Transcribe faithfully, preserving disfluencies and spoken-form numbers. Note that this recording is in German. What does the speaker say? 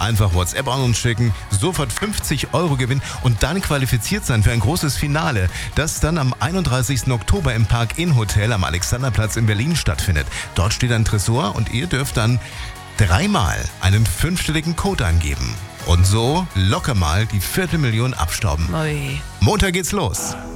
Einfach WhatsApp an uns schicken, sofort fünfzig Euro gewinnen und dann qualifiziert sein für ein großes Finale, das dann am einunddreißigsten Oktober im Park-Inn Hotel am Alexanderplatz in Berlin stattfindet. Dort steht ein Tresor und ihr dürft dann dreimal einen fünfstelligen Code eingeben. Und so locker mal die Viertelmillion abstauben. Ui. Montag geht's los.